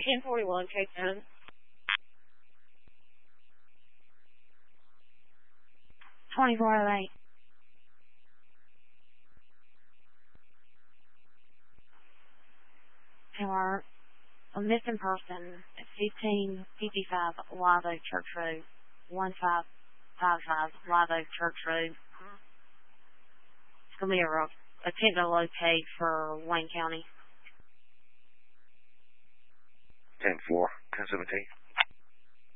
1041 Cape Town. $24.08. Or a missing person at 1555 Live Oak Church Road, 1555 Live Oak Church Road. It's going to be a attempt to locate for Wayne County. 10-4, 1017.